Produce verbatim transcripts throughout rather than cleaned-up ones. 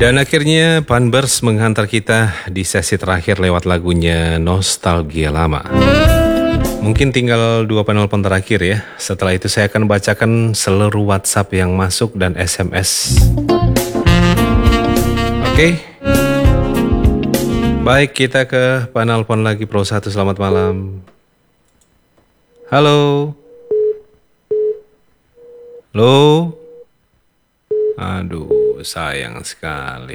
Dan akhirnya Panbers menghantar kita di sesi terakhir lewat lagunya Nostalgia Lama. Mungkin tinggal dua penelpon terakhir ya. Setelah itu saya akan bacakan seluruh WhatsApp yang masuk dan S M S. Oke. Baik, kita ke penelpon lagi Pro satu. Selamat malam. Halo. Halo. Aduh, sayang sekali.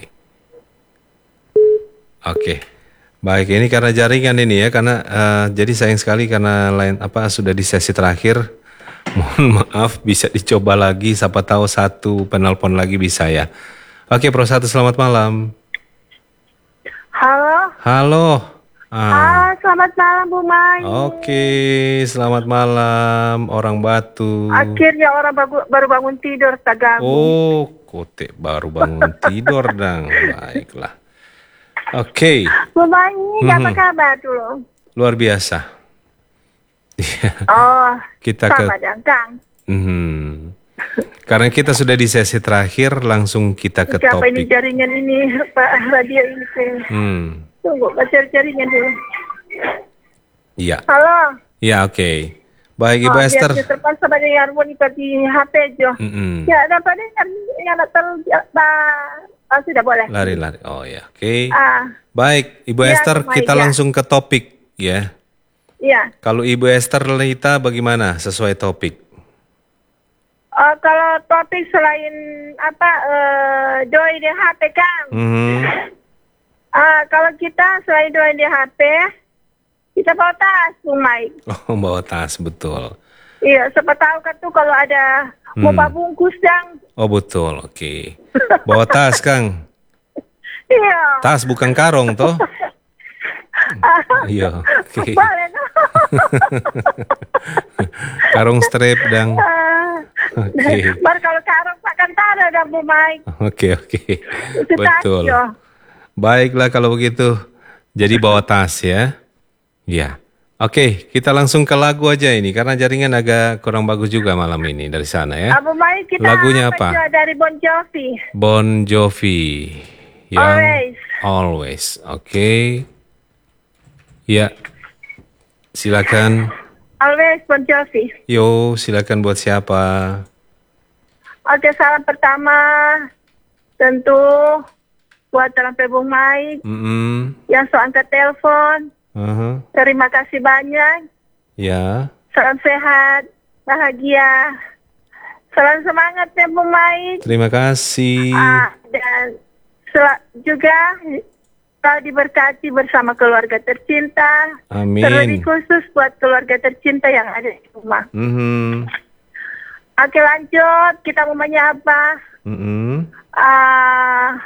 Oke, baik, ini karena jaringan ini ya, karena uh, jadi sayang sekali karena lain apa sudah di sesi terakhir. Mohon maaf, bisa dicoba lagi. Siapa tahu satu penelpon lagi bisa ya. Oke, Pro satu, selamat malam. Halo. Halo. Ah, selamat malam Bu Mai. Oke, selamat malam orang Batu. Akhirnya orang baru, baru bangun tidur, tak ganggu. Oh, kote baru bangun tidur dang. Baiklah. Oke. Bu Mai, Mhm. apa kabar dulu? Luar biasa. Oh, Kita ke sama dan Kang. Mhm. Karena kita sudah di sesi terakhir, langsung kita ke Siapa ini topik. jaringan ini, Pak radio ini? Teh. Hmm. Tunggu, baca jaringan dulu. Iya. Halo. Ya, oke. Baik, Ibu Oh, Esther. biar terpaksa banyak yang harmonika di H P jo. Mm-mm. Ya, dapat yang yang terlalu oh, sudah boleh. Lari-lari. Oh ya, oke. Ah, Baik, Ibu Ya, Esther, Bu Mai, kita ya. langsung ke topik ya. iya. Kalau Ibu Esther Lita bagaimana sesuai topik? Oh, kalau topik selain apa eh, doi di H P Kang. Mhm. Ah, kalau kita selain doi di H P, kita bawa tas, Bu Mai. Oh, bawa tas, betul. Iya, siapa tahu kan tuh kalau ada mau Hmm. bungkus dang. Oh, betul, oke. Bawa tas, Kang. Iya. Tas bukan karung, toh? Iya, oke. Boleh no? Karung strip, dang. Ah, Oke. baru kalau karung Pak Kantara dan Bu Mai. Oke, oke. Itu tas, Betul. yo. Baiklah kalau begitu. Jadi bawa tas ya. Ya. Oke, kita langsung ke lagu aja ini karena jaringan agak kurang bagus juga malam ini dari sana ya. Ah, Bu Mai, kita Lagunya apa? baca dari Bon Jovi. Bon Jovi. Yang Always. Always. Oke. Ya. Silakan. Always Bon Jovi. Yo, silakan buat siapa? Oke, salam pertama tentu buat Rampe Bung Mai Mm-mm. yang so angkat telepon. Aha. Terima kasih banyak. Ya. Salam sehat, bahagia. Salam semangat ya Bung Mai. Terima kasih. Ah, dan sel- juga selalu diberkati bersama keluarga tercinta. Amin. Terlebih khusus buat keluarga tercinta yang ada di rumah. Mhm. Oke, lanjut. Kita mau menyapa. Mhm. Ah,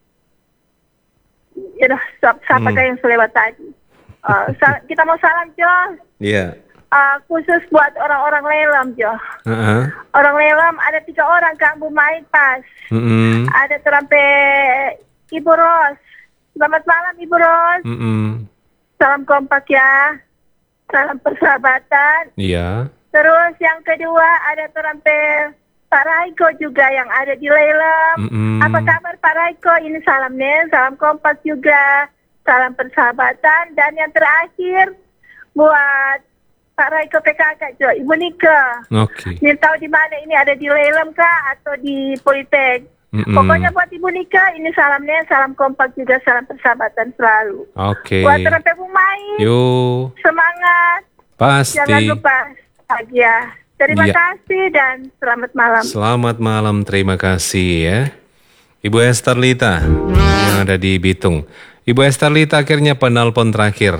ya dah, sap- siapa Hmm. yang selewat tadi? Ah, sa- kita mau salam Jo. Iya. Ah, khusus buat orang-orang lelam Jo. Heeh. Orang lelam ada tiga orang Kang Bu Mai pas. Mhm. Ada terampe Ibu Ros. Selamat malam Ibu Ros. Mhm. Salam kompak ya. Salam persahabatan. Iya. Terus yang kedua ada terampe Pak Raiko juga yang ada di Lelam. Mm-mm. Apa kabar Pak Raiko? Ini salamnya, salam kompak juga, salam persahabatan. Dan yang terakhir buat Pak Raiko P K K, Jo, Ibu Nika. Oke. Ingin tahu di mana ini, ada di Lelam kah atau di Politek? Mm-mm. Pokoknya buat Ibu Nika ini salamnya, salam kompak juga, salam persahabatan selalu. Oke. Buat terampe Bu Mai, Yuk, semangat, pasti. jangan lupa bahagia. Terima Iya. kasih dan selamat malam. Selamat malam, terima kasih ya. Ibu Esther Lita yang ada di Bitung. Ibu Esther Lita akhirnya penelpon terakhir.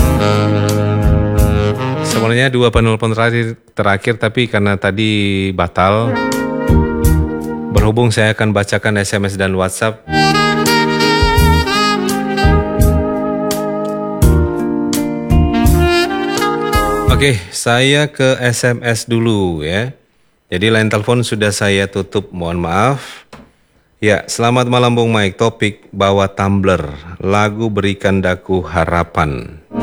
Sebenarnya dua penelpon terakhir, terakhir tapi karena tadi batal. Berhubung saya akan bacakan S M S dan WhatsApp. Oke, saya ke S M S dulu ya. Jadi line telepon sudah saya tutup, mohon maaf. Ya, selamat malam Bung Mike. Topik bawa tumbler, lagu Berikan Daku Harapan.